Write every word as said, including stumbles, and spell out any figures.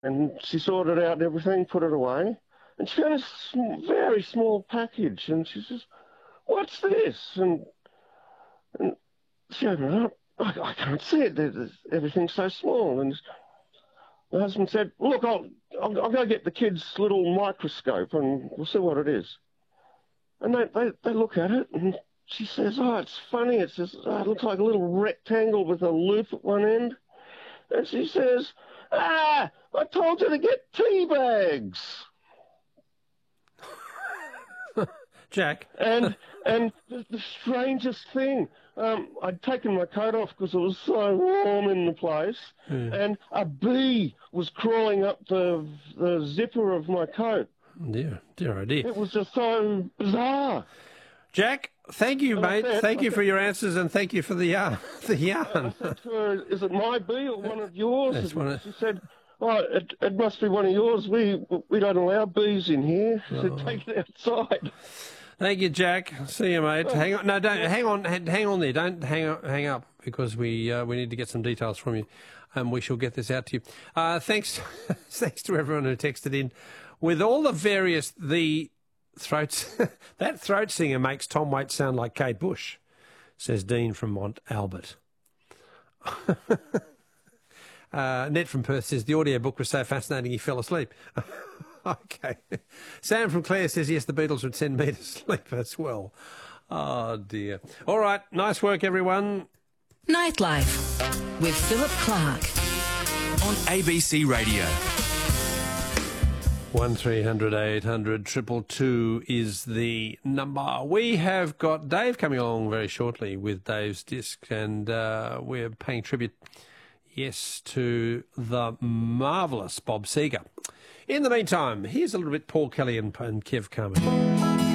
And she sorted out everything, put it away, and she found a sm- very small package, and she says, "What's this?" And and she opened it up. I, I can't see it. There's, everything's so small. And my husband said, "Look, I'll, I'll I'll go get the kids' little microscope, and we'll see what it is." And they they, they look at it, and she says, "Oh, it's funny. It says oh, it looks like a little rectangle with a loop at one end." And she says, "Ah, I told you to get tea bags." Jack. And and the, the strangest thing, um, I'd taken my coat off because it was so warm in the place, Yeah. and a bee was crawling up the the zipper of my coat. Dear, dear, oh dear. It was just so bizarre. Jack, thank you, And I mate. said- thank I you said- for your answers, and thank you for the yarn. The I yarn. said to her, "Is it my bee or one of yours?" That's one of- She said, "Oh, it, it must be one of yours. We we don't allow bees in here." She Oh. said, "Take it outside." Thank you, Jack. See you, mate. Hang on, no, don't hang on, hang on there. Don't hang up, hang up because we uh, we need to get some details from you, and we shall get this out to you. Uh, thanks, thanks to everyone who texted in with all the various the throats. That throat singer makes Tom Waits sound like Kate Bush, says Dean from Mont Albert. uh, Ned from Perth says the audiobook was so fascinating he fell asleep. Okay. Sam from Clare says, yes, the Beatles would send me to sleep as well. Oh, dear. All right. Nice work, everyone. Nightlife with Philip Clark on A B C Radio. one three hundred eight hundred two two two is the number. We have got Dave coming along very shortly with Dave's Disc, and uh, we're paying tribute, yes, to the marvellous Bob Seger. In the meantime, here's a little bit Paul Kelly and, and Kev Carmen.